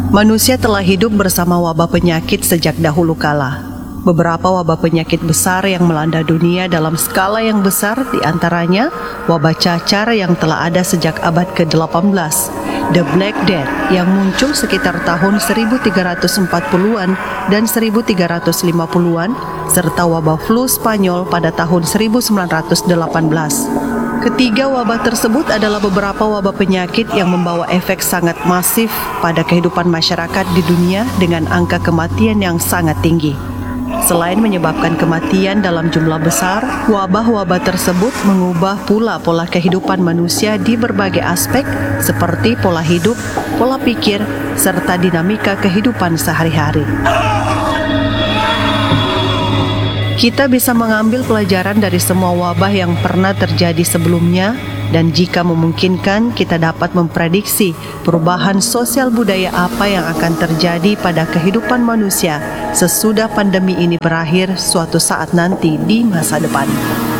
Manusia telah hidup bersama wabah penyakit sejak dahulu kala. Beberapa wabah penyakit besar yang melanda dunia dalam skala yang besar, diantaranya wabah cacar yang telah ada sejak abad ke-18, The Black Death yang muncul sekitar tahun 1340-an dan 1350-an, serta wabah flu Spanyol pada tahun 1918. Ketiga wabah tersebut adalah beberapa wabah penyakit yang membawa efek sangat masif pada kehidupan masyarakat di dunia dengan angka kematian yang sangat tinggi. Selain menyebabkan kematian dalam jumlah besar, wabah-wabah tersebut mengubah pula pola kehidupan manusia di berbagai aspek seperti pola hidup, pola pikir, serta dinamika kehidupan sehari-hari. Kita bisa mengambil pelajaran dari semua wabah yang pernah terjadi sebelumnya, dan jika memungkinkan kita dapat memprediksi perubahan sosial budaya apa yang akan terjadi pada kehidupan manusia sesudah pandemi ini berakhir suatu saat nanti di masa depan.